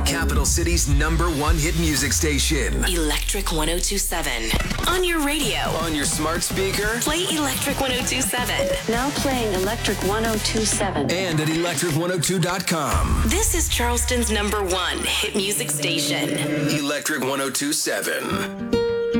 the capital city's #1 hit music station. Electric 1027. On your radio. On your smart speaker. Play Electric 1027. Now playing Electric 1027. And at electric102.com. This is Charleston's #1 hit music station. Electric 1027.